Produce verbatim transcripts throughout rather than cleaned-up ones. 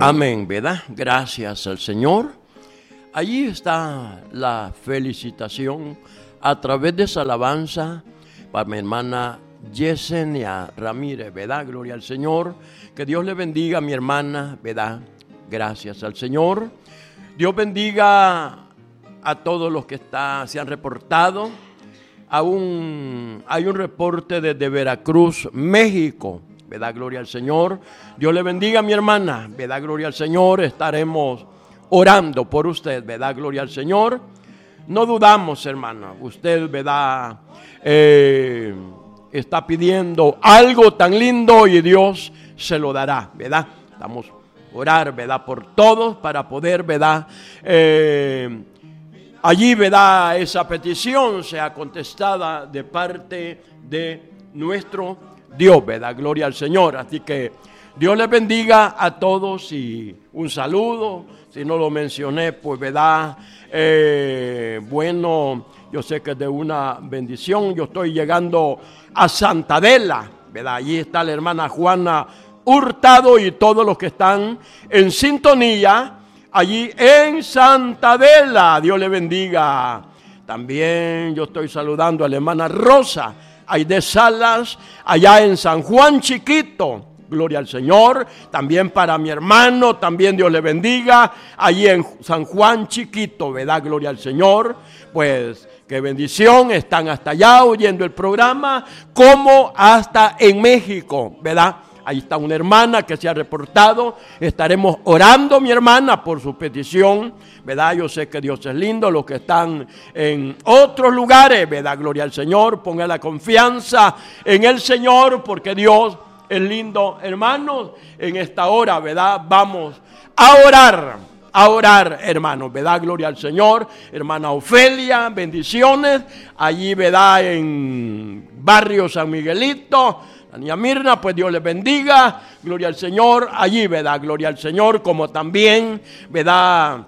Amén, ¿verdad? Gracias al Señor. Allí está la felicitación a través de esa alabanza para mi hermana Yesenia Ramírez, ¿verdad? Gloria al Señor. Que Dios le bendiga a mi hermana, ¿verdad? Gracias al Señor. Dios bendiga a todos los que está, se han reportado. Aún hay un reporte desde Veracruz, México, ¿verdad? Gloria al Señor. Dios le bendiga a mi hermana, ¿verdad? Gloria al Señor. Estaremos orando por usted, ¿verdad? Gloria al Señor. No dudamos, hermana. Usted, ¿verdad? Eh, está pidiendo algo tan lindo y Dios se lo dará, ¿verdad? Estamos a orar, ¿verdad? Por todos para poder, ¿verdad? Eh, allí, ¿verdad? Esa petición sea contestada de parte de nuestro Dios, ¿verdad? Gloria al Señor. Así que Dios les bendiga a todos y un saludo. Si no lo mencioné, pues, ¿verdad? Eh, bueno, yo sé que es de una bendición. Yo estoy llegando a Santa Adela, ¿verdad? Allí está la hermana Juana Hurtado y todos los que están en sintonía allí en Santa Adela. Dios le bendiga. También yo estoy saludando a la hermana Rosa Aide Salas, allá en San Juan Chiquito. Gloria al Señor. También para mi hermano, también Dios le bendiga, allí en San Juan Chiquito, ¿verdad? Gloria al Señor. Pues qué bendición, están hasta allá oyendo el programa, como hasta en México, ¿verdad? Ahí está una hermana que se ha reportado. Estaremos orando, mi hermana, por su petición, ¿verdad? Yo sé que Dios es lindo. Los que están en otros lugares, ¿verdad? Gloria al Señor. Ponga la confianza en el Señor, porque Dios es lindo, hermanos. En esta hora, ¿verdad? Vamos a orar, a orar, hermanos, ¿verdad? Gloria al Señor. Hermana Ofelia, bendiciones. Allí, ¿verdad? En Barrio San Miguelito. Niña Mirna, pues Dios les bendiga, gloria al Señor, allí, ¿verdad? Gloria al Señor, como también, ¿verdad?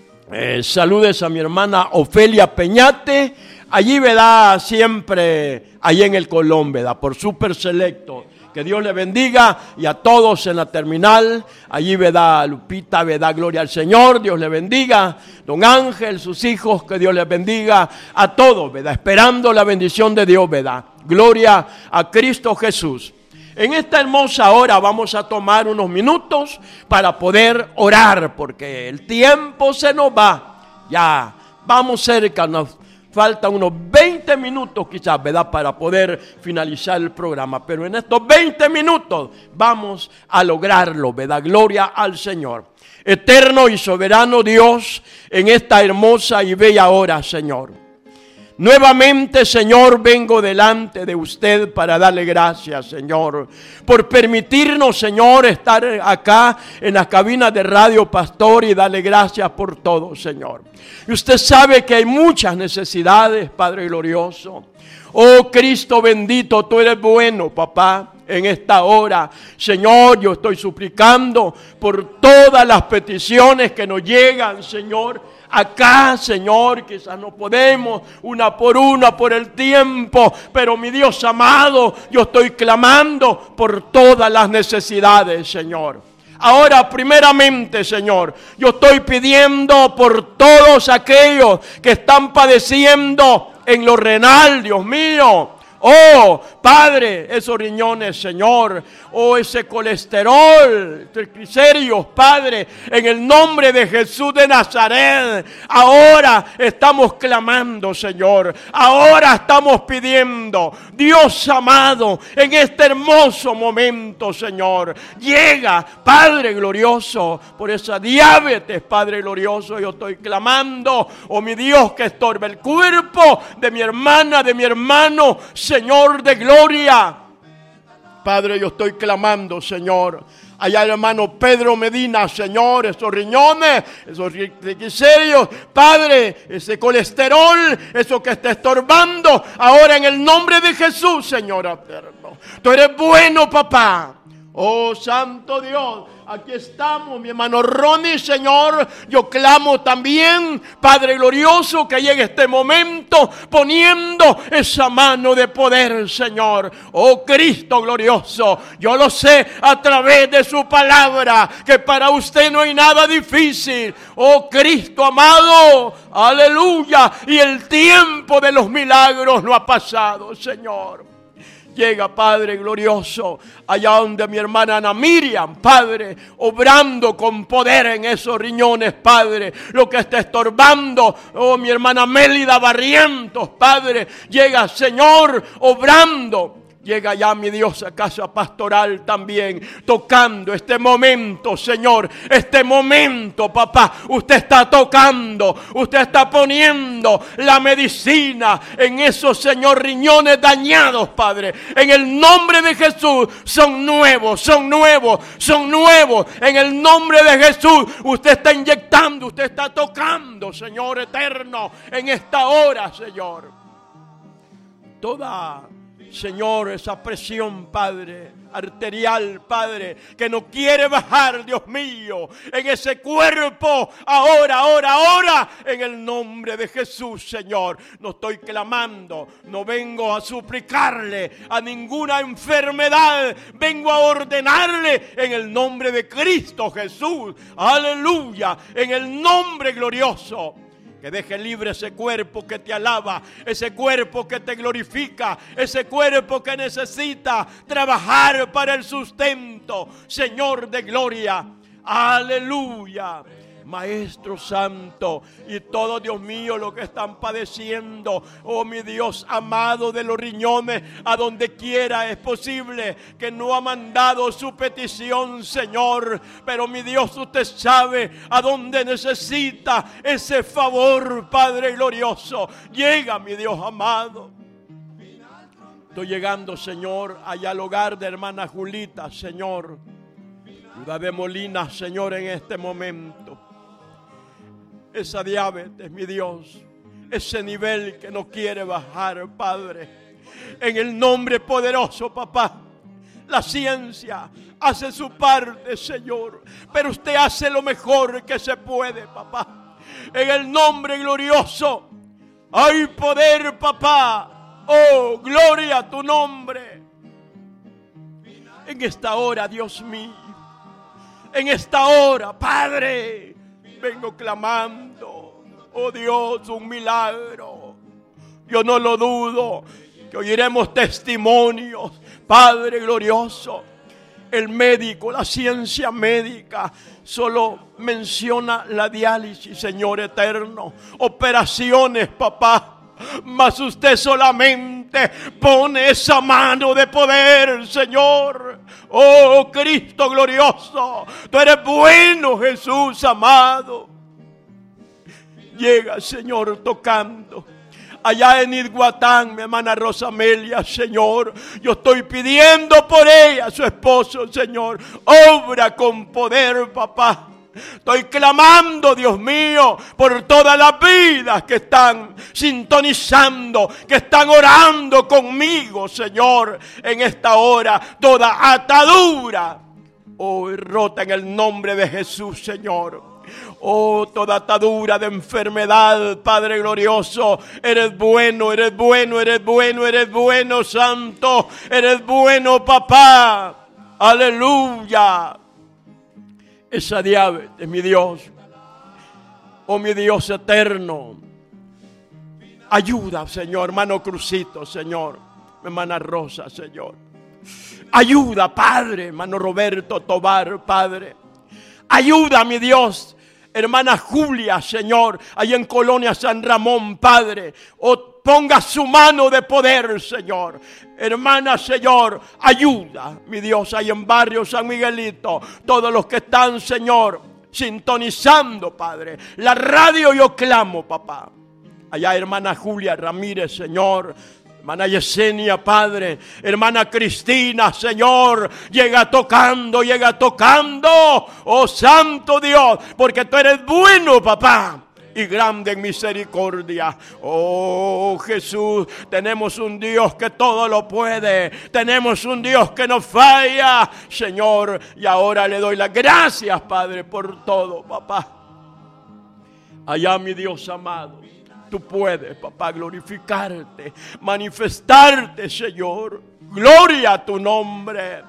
Eh, saludes a mi hermana Ofelia Peñate, allí, ¿verdad? Siempre, allí en el Colón, ¿verdad? Por Super Selecto. Que Dios le bendiga y a todos en la terminal, allí, ¿verdad? Lupita, ¿verdad? Gloria al Señor, Dios le bendiga. Don Ángel, sus hijos, que Dios les bendiga a todos, ¿verdad? Esperando la bendición de Dios, ¿verdad? Gloria a Cristo Jesús. En esta hermosa hora vamos a tomar unos minutos para poder orar, porque el tiempo se nos va. Ya vamos cerca, nos faltan unos veinte minutos quizás, ¿verdad? Para poder finalizar el programa. Pero en estos veinte minutos vamos a lograrlo, ¿verdad? Gloria al Señor. Eterno y soberano Dios, en esta hermosa y bella hora, Señor. Nuevamente, Señor, vengo delante de usted para darle gracias, Señor, por permitirnos, Señor, estar acá en la cabina de Radio Pastor y darle gracias por todo, Señor. Y usted sabe que hay muchas necesidades, Padre glorioso. Oh, Cristo bendito, tú eres bueno, papá. En esta hora, Señor, yo estoy suplicando por todas las peticiones que nos llegan, Señor. Acá, Señor, quizás no podemos una por una por el tiempo, pero mi Dios amado, yo estoy clamando por todas las necesidades, Señor. Ahora, primeramente, Señor, yo estoy pidiendo por todos aquellos que están padeciendo en lo renal, Dios mío. Oh, Padre, esos riñones, Señor, oh, ese colesterol, triglicéridos, Padre, en el nombre de Jesús de Nazaret, ahora estamos clamando, Señor, ahora estamos pidiendo, Dios amado, en este hermoso momento, Señor, llega, Padre glorioso, por esa diabetes, Padre glorioso, yo estoy clamando, oh, mi Dios, que estorba el cuerpo de mi hermana, de mi hermano, Señor de gloria. Padre, yo estoy clamando, Señor. Allá el hermano Pedro Medina, Señor, esos riñones, esos triglicéridos, Padre, ese colesterol, eso que está estorbando, ahora en el nombre de Jesús, Señor eterno. Tú eres bueno, papá. Oh, santo Dios, aquí estamos, mi hermano Ronnie, Señor. Yo clamo también, Padre glorioso, que llegue este momento poniendo esa mano de poder, Señor. Oh, Cristo glorioso, yo lo sé a través de su palabra, que para usted no hay nada difícil. Oh, Cristo amado, aleluya. Y el tiempo de los milagros no ha pasado, Señor. Llega, Padre glorioso, allá donde mi hermana Ana Miriam, Padre, obrando con poder en esos riñones, Padre. Lo que está estorbando, oh, mi hermana Mélida Barrientos, Padre. Llega, Señor, obrando. Llega ya, mi Dios, a casa pastoral también, tocando este momento, Señor, este momento, papá. Usted está tocando, usted está poniendo la medicina en esos, Señor, riñones dañados, Padre. En el nombre de Jesús, son nuevos, son nuevos, son nuevos. En el nombre de Jesús, usted está inyectando, usted está tocando, Señor eterno, en esta hora, Señor. Toda, Señor, esa presión, Padre, arterial, Padre, que no quiere bajar, Dios mío, en ese cuerpo, ahora, ahora, ahora, en el nombre de Jesús, Señor. No estoy clamando, no vengo a suplicarle a ninguna enfermedad, vengo a ordenarle en el nombre de Cristo Jesús, aleluya, en el nombre glorioso. Que deje libre ese cuerpo que te alaba, ese cuerpo que te glorifica, ese cuerpo que necesita trabajar para el sustento, Señor de gloria. Aleluya. Maestro Santo, y todo, Dios mío, lo que están padeciendo, oh mi Dios amado, de los riñones, a donde quiera es posible que no ha mandado su petición, Señor, pero mi Dios, usted sabe a dónde necesita ese favor, Padre glorioso. Llega, mi Dios amado. Estoy llegando, Señor, allá al hogar de hermana Julita, Señor, ciudad de Molina, Señor, en este momento. Esa diabetes, mi Dios, ese nivel que no quiere bajar, Padre, en el nombre poderoso, papá. La ciencia hace su parte, Señor, pero usted hace lo mejor que se puede, papá. En el nombre glorioso hay poder, papá. Oh, gloria a tu nombre. En esta hora, Dios mío, en esta hora, Padre, vengo clamando, oh Dios, un milagro. Yo no lo dudo, que oiremos testimonios, Padre glorioso. El médico, la ciencia médica, solo menciona la diálisis, Señor eterno. Operaciones, papá. Mas usted solamente pone esa mano de poder, Señor. Oh, Cristo glorioso, tú eres bueno, Jesús amado. Llega, Señor, tocando. Allá en Iguatán, mi hermana Rosa Amelia, Señor, yo estoy pidiendo por ella, su esposo, Señor. Obra con poder, papá. Estoy clamando, Dios mío, por todas las vidas que están sintonizando, que están orando conmigo, Señor, en esta hora. Toda atadura, oh, rota en el nombre de Jesús, Señor. Oh, toda atadura de enfermedad, Padre glorioso, eres bueno, eres bueno, eres bueno, eres bueno, Santo, eres bueno, papá. Aleluya. Esa diabetes, mi Dios, oh mi Dios eterno, ayuda, Señor, hermano Crucito, Señor, hermana Rosa, Señor, ayuda, Padre, hermano Roberto Tobar, Padre, ayuda, mi Dios, hermana Julia, Señor, ahí en Colonia San Ramón, Padre, oh, ponga su mano de poder, Señor. Hermana, Señor, ayuda, mi Dios, ahí en barrio San Miguelito. Todos los que están, Señor, sintonizando, Padre. La radio yo clamo, papá. Allá, hermana Julia Ramírez, Señor. Hermana Yesenia, Padre. Hermana Cristina, Señor. Llega tocando, llega tocando. Oh, Santo Dios, porque tú eres bueno, papá. y grande en misericordia. Oh Jesús, tenemos un Dios que todo lo puede. Tenemos un Dios que no falla, Señor. Y ahora le doy las gracias, Padre, por todo, papá. Allá, mi Dios amado, tú puedes, papá, glorificarte, manifestarte, Señor. Gloria a tu nombre.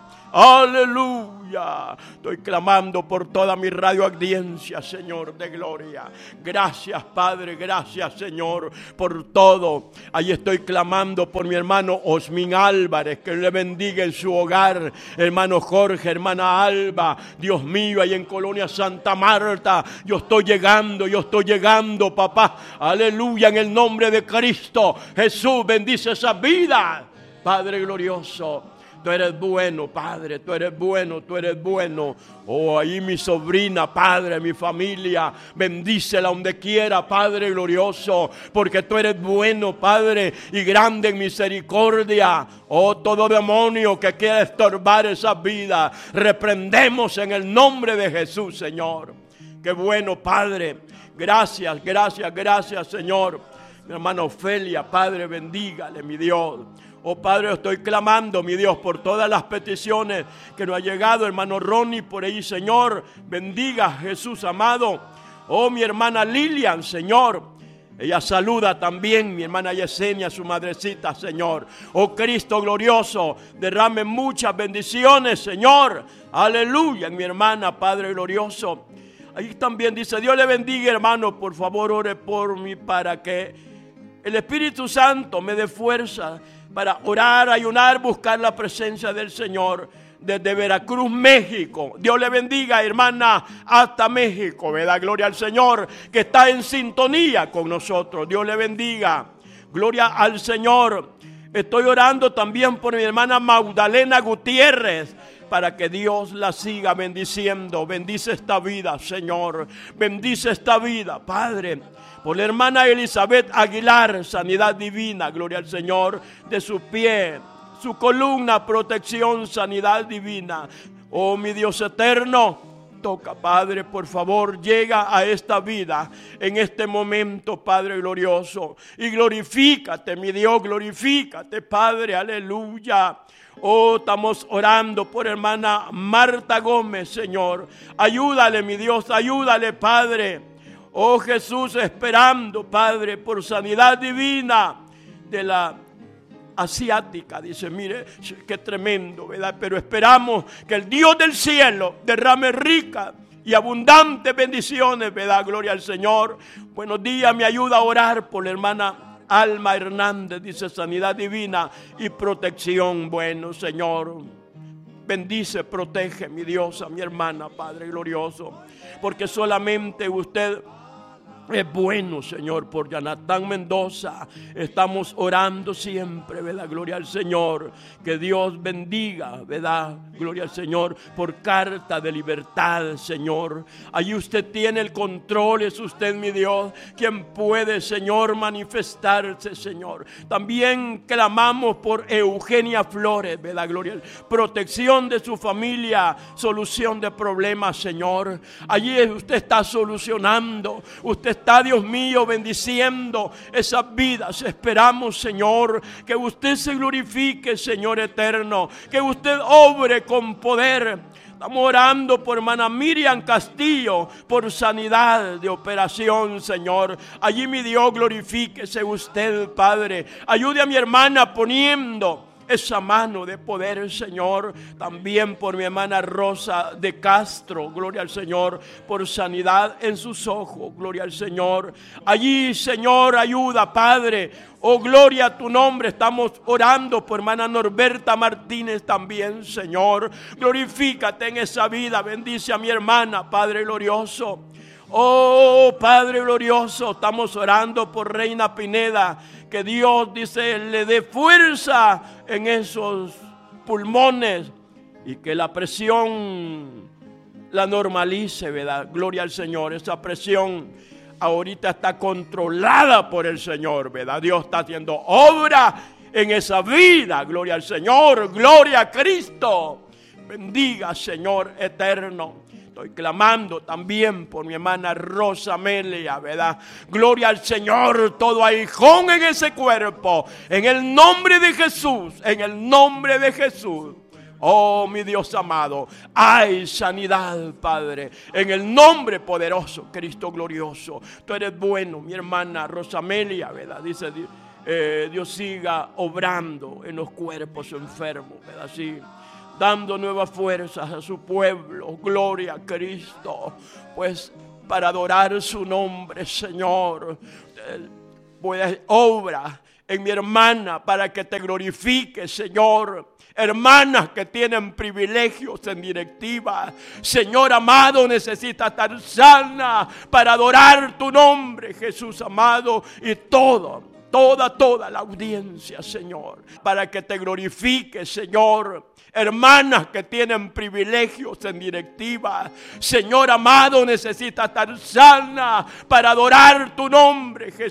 Aleluya. Estoy clamando por toda mi radioaudiencia, Señor, de gloria. Gracias, Padre, gracias, Señor, por todo. Ahí estoy clamando por mi hermano Osmin Álvarez, que le bendiga en su hogar. Hermano Jorge, hermana Alba, Dios mío, ahí en Colonia Santa Marta. Yo estoy llegando, yo estoy llegando, papá. Aleluya, en el nombre de Cristo. Jesús, bendice esa vida, Padre glorioso. Tú eres bueno, Padre, tú eres bueno, tú eres bueno. Oh, ahí mi sobrina, Padre, mi familia, bendícela donde quiera, Padre glorioso, porque tú eres bueno, Padre, y grande en misericordia. Oh, todo demonio que quiera estorbar esa vida, reprendemos en el nombre de Jesús, Señor. Qué bueno, Padre. Gracias, gracias, gracias, Señor. Mi hermana Ofelia, Padre, bendígale, mi Dios. Oh Padre, estoy clamando, mi Dios, por todas las peticiones que nos ha llegado, hermano Ronnie, por ahí, Señor. Bendiga, Jesús amado. Oh, mi hermana Lilian, Señor. Ella saluda también, mi hermana Yesenia, su madrecita, Señor. Oh Cristo glorioso, derrame muchas bendiciones, Señor. Aleluya, mi hermana, Padre glorioso. Ahí también dice, Dios le bendiga, hermano, por favor ore por mí para que el Espíritu Santo me dé fuerza para orar, ayunar, buscar la presencia del Señor desde Veracruz, México. Dios le bendiga, hermana, hasta México, ¿verdad? Gloria al Señor que está en sintonía con nosotros. Dios le bendiga. Gloria al Señor. Estoy orando también por mi hermana Magdalena Gutiérrez, para que Dios la siga bendiciendo. Bendice esta vida, Señor. Bendice esta vida, Padre. Por la hermana Elizabeth Aguilar, sanidad divina, gloria al Señor, de su pie, su columna, protección, sanidad divina. Oh, mi Dios eterno, toca, Padre, por favor, llega a esta vida en este momento, Padre glorioso, y glorifícate, mi Dios, glorifícate, Padre, aleluya. Oh, estamos orando por hermana Marta Gómez, Señor. Ayúdale, mi Dios, ayúdale, Padre. Oh, Jesús, esperando, Padre, por sanidad divina de la asiática. Dice, mire, qué tremendo, ¿verdad? Pero esperamos que el Dios del cielo derrame rica y abundantes bendiciones, ¿verdad? Gloria al Señor. Buenos días, me ayuda a orar por la hermana Alma Hernández, dice, sanidad divina y protección. Bueno, Señor, bendice, protege, mi Dios, a mi hermana, Padre glorioso, porque solamente usted es bueno, Señor. Por Jonathan Mendoza estamos orando siempre, ¿verdad? Gloria al Señor. Que Dios bendiga, ¿verdad? Gloria al Señor. Por carta de libertad, Señor. Allí usted tiene el control, es usted, mi Dios, quien puede, Señor, manifestarse, Señor. También clamamos por Eugenia Flores, ¿verdad? Gloria. Protección de su familia, solución de problemas, Señor. Allí usted está solucionando, usted está, Dios mío, bendiciendo esas vidas. Esperamos, Señor, que usted se glorifique, Señor eterno, que usted obre con poder. Estamos orando por hermana Miriam Castillo, por sanidad de operación, Señor. Allí, mi Dios, glorifíquese usted, Padre. Ayude a mi hermana poniendo esa mano de poder, Señor. También por mi hermana Rosa de Castro, gloria al Señor, por sanidad en sus ojos, gloria al Señor. Allí, Señor, ayuda, Padre. Oh, gloria a tu nombre. Estamos orando por hermana Norberta Martínez también, Señor. Glorifícate en esa vida. Bendice a mi hermana, Padre glorioso. Oh, Padre glorioso, estamos orando por Reina Pineda. Que Dios, dice, le dé fuerza en esos pulmones y que la presión la normalice, ¿verdad? Gloria al Señor. Esa presión ahorita está controlada por el Señor, ¿verdad? Dios está haciendo obra en esa vida. Gloria al Señor, gloria a Cristo. Bendiga, Señor eterno. Estoy clamando también por mi hermana Rosamelia, ¿verdad? Gloria al Señor, todo aguijón en ese cuerpo, en el nombre de Jesús, en el nombre de Jesús. Oh, mi Dios amado, hay sanidad, Padre, en el nombre poderoso, Cristo glorioso. Tú eres bueno, mi hermana Rosamelia, ¿verdad? Dice eh, Dios siga obrando en los cuerpos enfermos, ¿verdad? Sí, dando nuevas fuerzas a su pueblo. Gloria a Cristo, pues para adorar su nombre, Señor, pues obra en mi hermana para que te glorifique, Señor. Hermanas que tienen privilegios en directiva, Señor amado, necesita estar sana para adorar tu nombre, Jesús amado, y todo, toda, toda la audiencia, Señor, para que te glorifique, Señor. Hermanas que tienen privilegios en directiva, Señor amado, necesita estar sana para adorar tu nombre, Jesús.